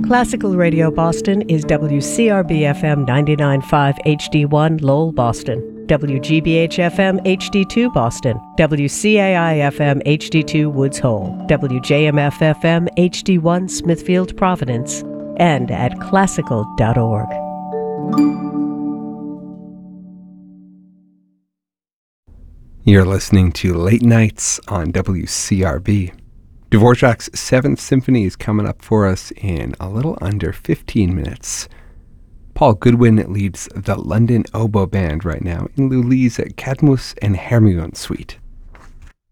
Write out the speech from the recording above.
Classical Radio Boston is WCRB-FM 99.5 HD1 Lowell, Boston, WGBH-FM HD2 Boston, WCAI-FM HD2 Woods Hole, WJMF-FM HD1 Smithfield, Providence, and at classical.org. You're listening to Late Nights on WCRB. Dvorak's Seventh Symphony is coming up for us in a little under 15 minutes. Paul Goodwin leads the London Oboe Band right now in Lully's Cadmus and Hermione Suite.